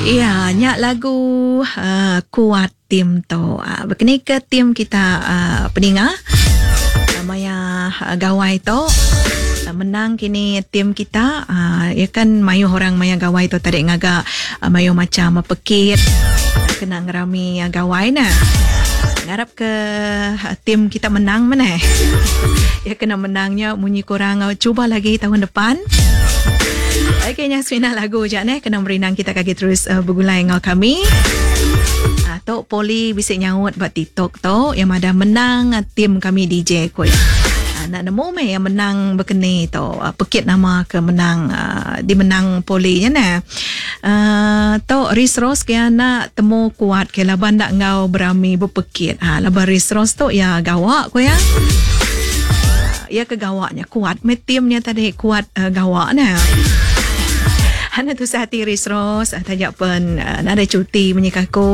Ya, nyak lagu kuat tim tu. Begini ke tim kita peninga maya gawai tu menang kini tim kita ya kan mayu orang maya gawai tu tadi ngaga mayu macam pekit kena ngerami gawai na. Ngarap ke tim kita menang mana ya kena menangnya munyi kurang cuba lagi tahun depan. Okay, yang suina lagu je ne kena merinang kita kaki terus bergulai dengan kami. Tok Poli bisik nyaut buat TikTok tu yang ada menang tim kami DJ ko. Nak nemu me yang menang berkeni tu pekit nama ke menang dimenang Poli nya ne. Tok Riz Ros ke nak temu kuat ke laban nak ngau berami berpekit. Laban Riz Ros tu ya gawak ko ya. Ya ke gawaknya kuat me timnya tadi kuat gawak na. Hana tu sehati Riz Ros tajak pun ada cuti menyikaku.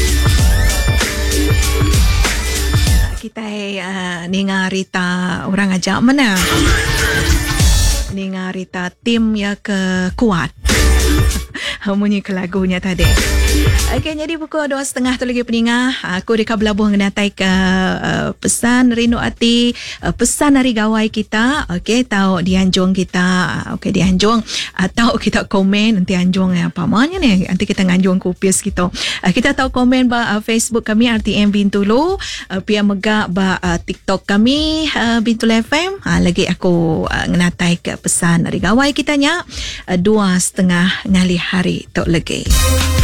Kita ninga Rita orang ajak mana? Ninga Rita tim ya ke kuat. Munyi ke lagunya tadi. Okay, jadi pukul 2.30 tu lagi peningah. Aku dekat belabuh ngenatai ke pesan rindu hati, pesan hari gawai kita. Okay, tahu di Anjung kita. Okay, di Anjung. Tahu kita komen nanti Anjung apa maknya ni? Nanti kita nganjung kupis kita. Kita tahu komen ba Facebook kami RTM Bintulu. Pia megak ba TikTok kami Bintulu FM. Lagi aku ngenatai ke pesan hari gawai kitanya 2.30 ngali hari tok lagi.